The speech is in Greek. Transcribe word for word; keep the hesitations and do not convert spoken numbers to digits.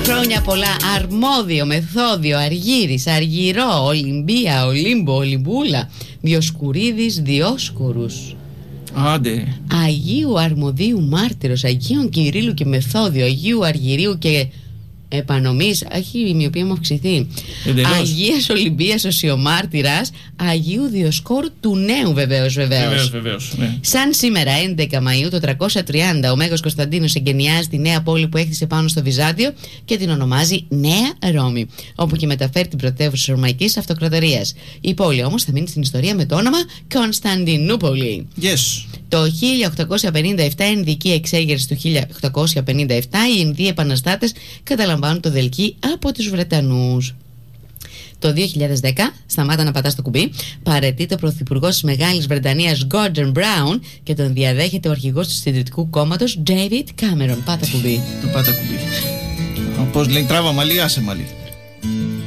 Χρόνια πολλά. Αρμόδιο, Μεθόδιο, Αργύρης, Αργυρό, Ολυμπία, Ολύμπο, Ολυμπούλα, Διοσκουρίδης, Διόσκουρους. Άντε. Αγίου Αρμοδίου Μάρτυρος, Αγίων Κυρίλου και Μεθόδιο, Αγίου Αργυρίου και Επανομής. Έχει η μοιοπία μου αυξηθεί. Εντελώς. Αγίας Ολυμπίας Οσιομάρτυρας, Αγίου Διοσκόρου του Νέου, βεβαίως, βεβαίως. Βεβαίως, βεβαίως, ναι. Σαν σήμερα, έντεκα Μαΐου το τριακόσια τριάντα, ο Μέγας Κωνσταντίνος εγκαινιάζει τη νέα πόλη που έκτισε πάνω στο Βυζάντιο και την ονομάζει Νέα Ρώμη, όπου και μεταφέρει την πρωτεύουσα της Ρωμαϊκής Αυτοκρατορίας. Η πόλη όμως θα μείνει στην ιστορία με το όνομα Κωνσταντινούπολη. Yes. Το χίλια οκτακόσια πενήντα επτά, Ινδική εξέγερση του χίλια οκτακόσια πενήντα επτά, οι Ινδοί επαναστάτες καταλαμβάνουν το Δελκή από τους Βρετανούς. Το δύο χιλιάδες δέκα, σταμάτα να πατάς το κουμπί, παραιτείται ο πρωθυπουργός της Μεγάλης Βρετανίας Gordon Brown και τον διαδέχεται ο αρχηγός του Συντηρητικού Κόμματος David Cameron. Πάτα κουμπί. Το πάτα κουμπί. Πώς λέει, τράβα μαλλί, άσε μαλλί.